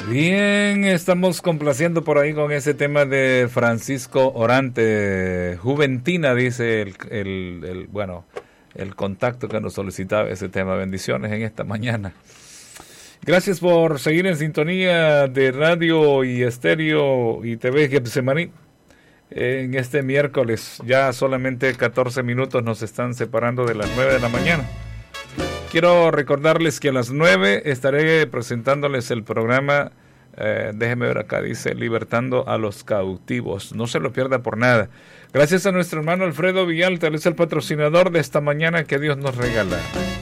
Bien, estamos complaciendo por ahí con ese tema de Francisco Orante. Juventina, dice el contacto que nos solicitaba ese tema. Bendiciones en esta mañana. Gracias por seguir en sintonía de radio y estéreo y TV Getsemaní. En este miércoles, ya solamente 14 minutos nos están separando de las 9 de la mañana. Quiero recordarles que a las 9 estaré presentándoles el programa, déjeme ver acá, dice, Libertando a los Cautivos. No se lo pierda por nada. Gracias a nuestro hermano Alfredo Villalta, él es el patrocinador de esta mañana que Dios nos regala.